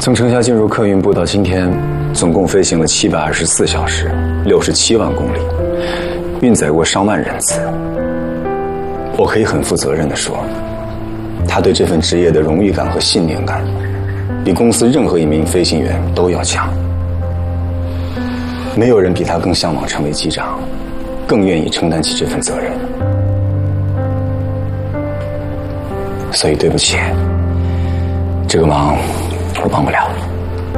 从程霞进入客运部到今天，总共飞行了724小时，67万公里，运载过上万人次。我可以很负责任地说，他对这份职业的荣誉感和信念感，比公司任何一名飞行员都要强。没有人比他更向往成为机长，更愿意承担起这份责任。所以对不起，这个忙我帮不了。